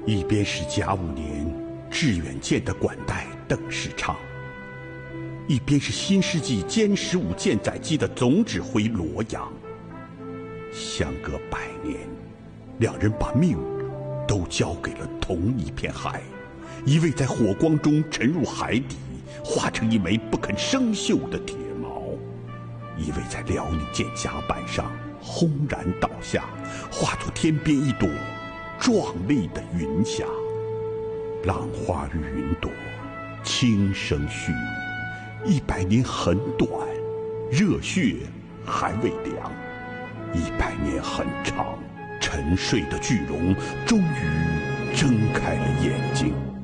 一边是甲午年致远舰的管带邓世昌，一边是新世纪歼15舰载机的总指挥罗阳。相隔100年，两人把命都交给了同一片海，一位在火光中沉入海底，化成一枚不肯生锈的铁矛，一位在辽宁舰甲板上轰然倒下，化作天边一朵壮丽的云霞。浪花与云朵，轻声絮语，100年很短，热血还未凉；100年很长，沉睡的巨龙终于睁开了眼睛。